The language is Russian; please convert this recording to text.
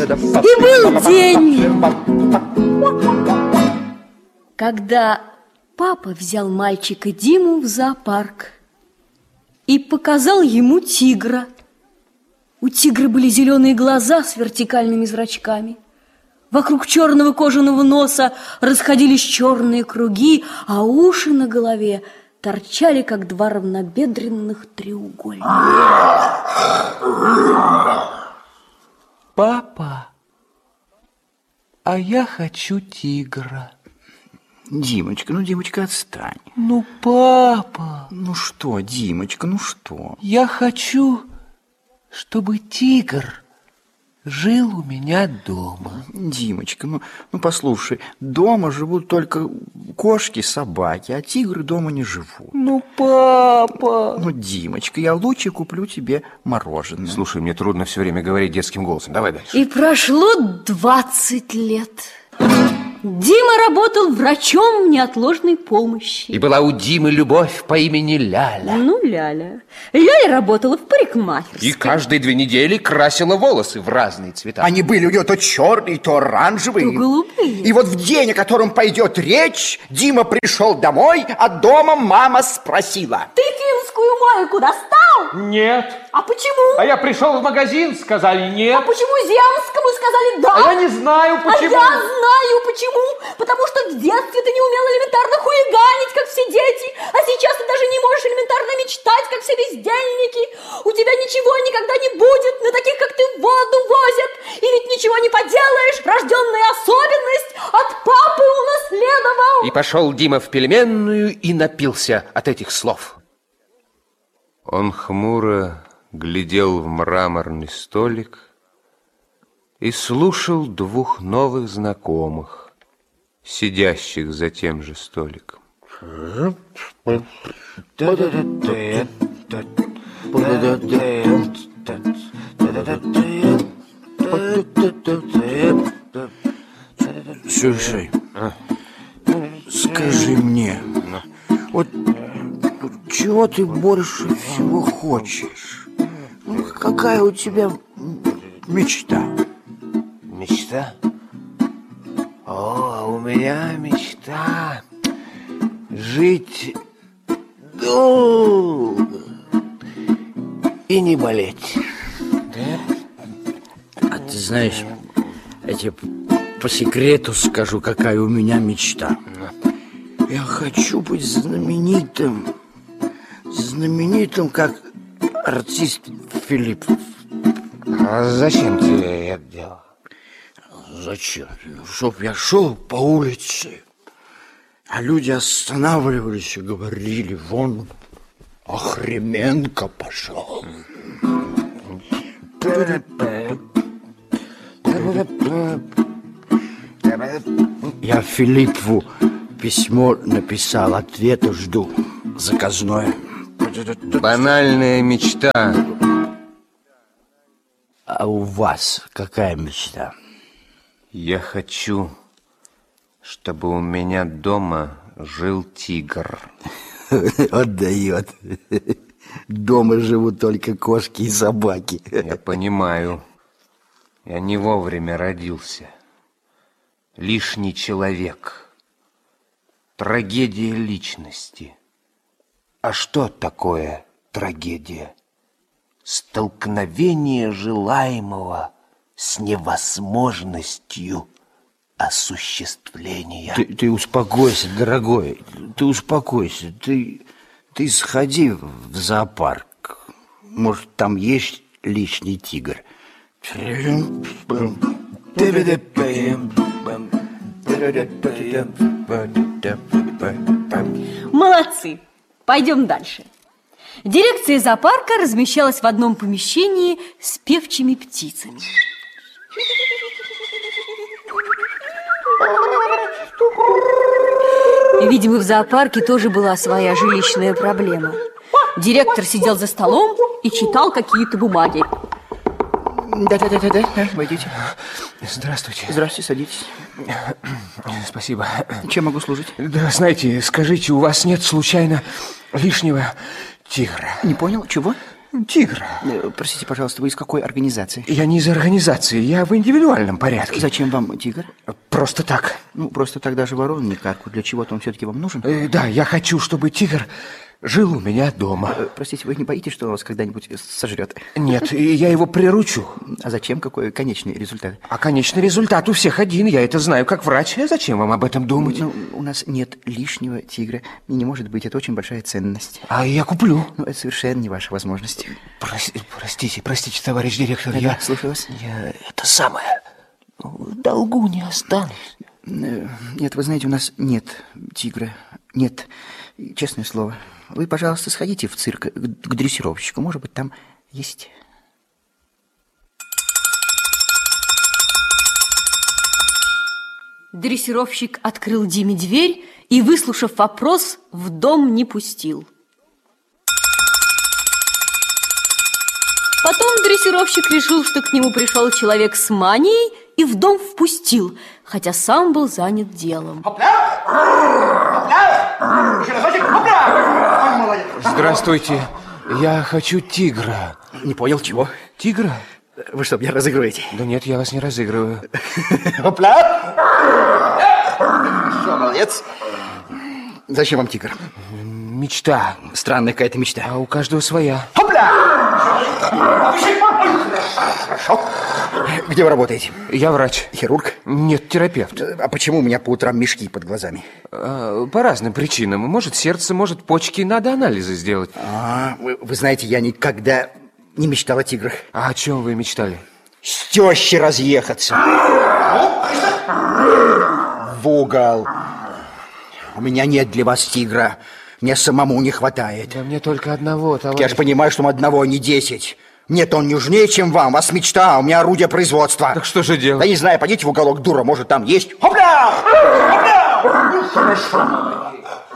И был день, когда папа взял мальчика Диму в зоопарк и показал ему тигра. У тигра были зеленые глаза с вертикальными зрачками. Вокруг черного кожаного носа расходились черные круги, а уши на голове торчали, как два равнобедренных треугольника. Папа, а я хочу тигра. Димочка, Димочка, отстань. Ну, папа. Ну что, Димочка, ну что? Я хочу, чтобы тигр жил у меня дома. Димочка, ну послушай, дома живут только кошки, собаки, а тигры дома не живут. Ну, папа. Ну, Димочка, я лучше куплю тебе мороженое. Слушай, мне трудно все время говорить детским голосом. Давай дальше. И прошло 20 лет. Дима работал врачом неотложной помощи. И была у Димы любовь по имени Ляля. Ну, Ляля. Ляля работала в парикмахерской. И каждые 2 недели красила волосы в разные цвета. Они были у нее то черные, то оранжевые. То голубые. И вот в день, о котором пойдет речь, Дима пришел домой, а дома мама спросила: Ты финскую майку достал? Нет. А почему? А я пришел в магазин, сказали нет. А почему земскому сказали да? А я не знаю почему. А я знаю почему. Потому что в детстве ты не умел элементарно хулиганить, как все дети. А сейчас ты даже не можешь элементарно мечтать, как все бездельники. У тебя ничего никогда не будет. На таких, как ты, воду возят. И ведь ничего не поделаешь. Врожденная особенность от папы унаследовал. И пошел Дима в пельменную и напился от этих слов. Он хмуро глядел в мраморный столик и слушал 2 новых знакомых, сидящих за тем же столиком. Слушай, скажи мне, вот чего ты больше всего хочешь? Ну, какая у тебя мечта? Мечта? О, у меня мечта жить долго и не болеть. А ты знаешь, я тебе по секрету скажу, какая у меня мечта. Я хочу быть знаменитым, как артист Филиппов. А зачем тебе это дело? Зачем? Чтоб я шел по улице, а люди останавливались и говорили: вон Охременко пошел. Я Филиппову письмо написал, ответа жду. Заказное. Банальная мечта. А у вас какая мечта? Я хочу, чтобы у меня дома жил тигр. Отдает. Дома живут только кошки и собаки. Я понимаю. Я не вовремя родился. Лишний человек. Трагедия личности. А что такое трагедия? Столкновение желаемого с невозможностью осуществления. Ты успокойся, дорогой. Ты успокойся. Ты сходи в зоопарк. Может, там есть лишний тигр. Молодцы! Пойдем дальше. Дирекция зоопарка размещалась в одном помещении с певчими птицами. Видимо, в зоопарке тоже была своя жилищная проблема. Директор сидел за столом и читал какие-то бумаги. Да, войдите. Здравствуйте. Здравствуйте, садитесь. Спасибо. Чем могу служить? Да, знаете, скажите, у вас нет случайно лишнего тигра? Не понял, чего? Тигра. Простите, пожалуйста, вы из какой организации? Я не из организации, я в индивидуальном порядке. Зачем вам тигр? Просто так. Ну, просто так даже ворон не каркают. Для чего-то он все-таки вам нужен? Да, я хочу, чтобы тигр жил у меня дома. Простите, вы не боитесь, что он вас когда-нибудь сожрет? Нет, я его приручу. А зачем? Какой конечный результат? А конечный результат у всех один, я это знаю как врач. А зачем вам об этом думать? Ну, у нас нет лишнего тигра. И не может быть, это очень большая ценность. А я куплю. Ну, это совершенно не ваша возможность. Простите, товарищ директор, я слушаю вас. Я это самое, в долгу не останусь. Нет, вы знаете, у нас нет тигра. Нет, честное слово. Вы, пожалуйста, сходите в цирк к дрессировщику. Может быть, там есть. Дрессировщик открыл Диме дверь и, выслушав вопрос, в дом не пустил. Потом дрессировщик решил, что к нему пришел человек с манией, и в дом впустил, хотя сам был занят делом. Здравствуйте, я хочу тигра. Не понял, чего? Тигра? Вы что, меня разыгрываете? Да нет, я вас не разыгрываю. Хопля! Все, молодец. Зачем вам тигр? Мечта. Странная какая-то мечта. А у каждого своя. Хопля! Хорошо. Где вы работаете? Я врач. Хирург? Нет, терапевт. А почему у меня по утрам мешки под глазами? По разным причинам. Может, сердце, может, почки. Надо анализы сделать. Вы знаете, я никогда не мечтал о тиграх. А о чем вы мечтали? С тещей разъехаться. В угол. У меня нет для вас тигра. Мне самому не хватает. Да мне только одного, товарищ. Я же понимаю, что одного, не 10. Нет, он нужнее, чем вам. У вас мечта, а у меня орудие производства. Так что же делать? Да не знаю, пойдите в уголок, дура, может, там есть. Хопля! Хопля! Хорошо.